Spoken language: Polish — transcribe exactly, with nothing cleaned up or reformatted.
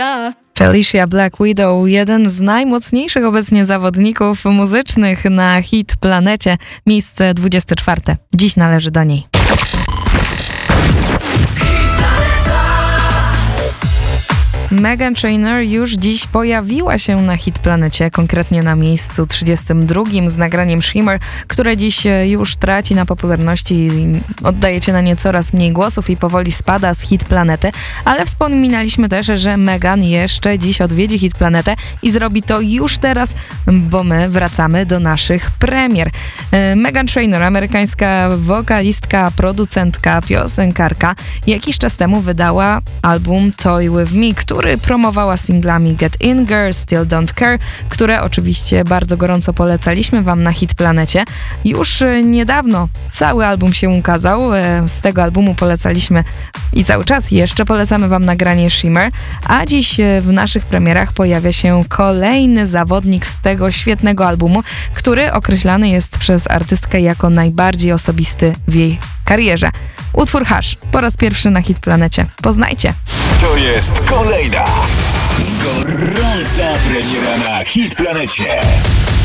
Yeah. Felicia Black Widow, jeden z najmocniejszych obecnie zawodników muzycznych na Hit Planecie. Miejsce dwudzieste czwarte. Dziś należy do niej. Meghan Trainor już dziś pojawiła się na Hit Planecie, konkretnie na miejscu trzydziestym drugim z nagraniem Shimmer, które dziś już traci na popularności, oddajecie na nie coraz mniej głosów i powoli spada z Hit Planety, ale wspominaliśmy też, że Meghan jeszcze dziś odwiedzi Hit Planetę i zrobi to już teraz, bo my wracamy do naszych premier. Meghan Trainor, amerykańska wokalistka, producentka, piosenkarka, jakiś czas temu wydała album Toy With Me, który który promowała singlami Get In Girl, Still Don't Care, które oczywiście bardzo gorąco polecaliśmy wam na Hit Planecie. Już niedawno cały album się ukazał, z tego albumu polecaliśmy i cały czas jeszcze polecamy wam nagranie Shimmer, a dziś w naszych premierach pojawia się kolejny zawodnik z tego świetnego albumu, który określany jest przez artystkę jako najbardziej osobisty w jej karierze. Utwór Hush po raz pierwszy na Hit Planecie. Poznajcie! To jest kolejna gorąca premiera na Hit Planecie.